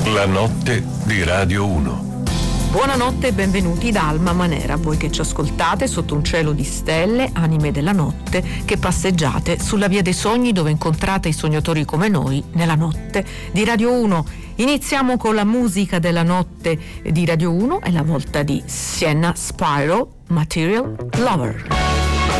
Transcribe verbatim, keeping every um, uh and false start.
La notte di Radio uno. Buonanotte e benvenuti da Alma Manera, voi che ci ascoltate sotto un cielo di stelle, anime della notte, che passeggiate sulla via dei sogni dove incontrate i sognatori come noi nella notte di Radio uno. Iniziamo con la musica della notte di Radio uno, è la volta di Sienna Spiro, Material Lover.